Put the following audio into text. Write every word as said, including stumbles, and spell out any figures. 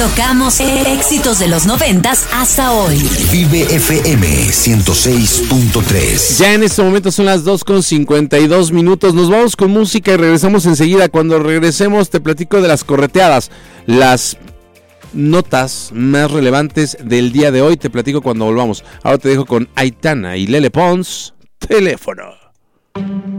Tocamos éxitos de los noventas hasta hoy. Vive F M ciento seis punto tres. Ya en este momento son las dos con cincuenta y dos minutos. Nos vamos con música y regresamos enseguida. Cuando regresemos te platico de las correteadas, las notas más relevantes del día de hoy. Te platico cuando volvamos. Ahora te dejo con Aitana y Lele Pons, Teléfono.